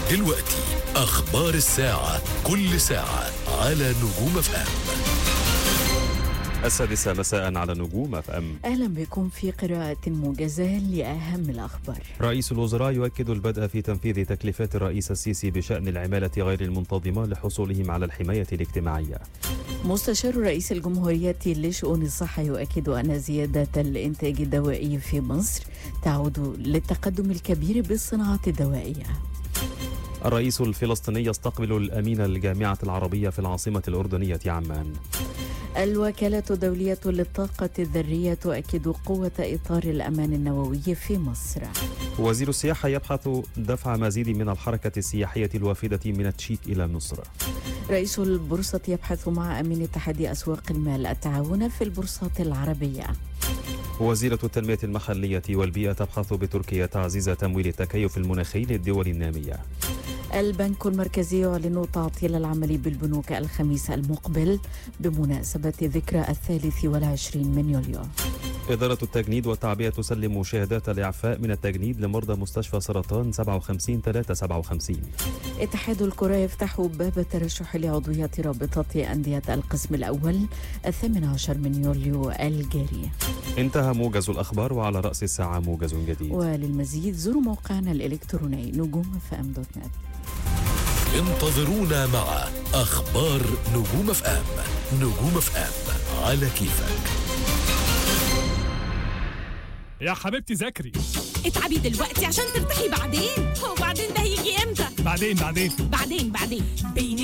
دلوقتي أخبار الساعة، كل ساعة على نجوم FM. 6 مساء على نجوم FM. أهلا بكم في قراءة موجزة لأهم الأخبار. رئيس الوزراء يؤكد البدء في تنفيذ تكليفات الرئيس السيسي بشأن العمالة غير المنتظمة لحصولهم على الحماية الاجتماعية. مستشار رئيس الجمهورية لشؤون الصحة يؤكد أن زيادة الإنتاج الدوائي في مصر تعود للتقدم الكبير بالصناعة الدوائية. الرئيس الفلسطيني يستقبل الأمين الجامعة العربية في العاصمة الأردنية عمان. الوكالة الدولية للطاقة الذرية تؤكد قوة إطار الأمان النووي في مصر. وزير السياحة يبحث دفع مزيد من الحركة السياحية الوافدة من التشيك إلى مصر. رئيس البورصة يبحث مع أمين اتحاد أسواق المال التعاون في البورصات العربية. وزيرة التنمية المحلية والبيئة تبحث بتركيا تعزيز تمويل التكيف المناخي للدول النامية. البنك المركزي يعلن تعطيل العمل بالبنوك الخميس المقبل بمناسبة ذكرى 23 من يوليو. إدارة التجنيد والتعبئة تسلم شهادات الإعفاء من التجنيد لمرضى مستشفى سرطان 57-357. اتحاد الكرة يفتح باب الترشح لعضوية رابطة أندية القسم الأول 18 من يوليو الجاري. انتهى موجز الأخبار، وعلى رأس الساعة موجز جديد. وللمزيد زوروا موقعنا الإلكتروني نجوم.fm.net. انتظرونا مع أخبار نجوم FM. نجوم FM على كيفك. يا حبيبتي ذاكري، اتعبي دلوقتي عشان ترتاحي بعدين. هو بعدين ده هيجي امتى؟ بعدين بيني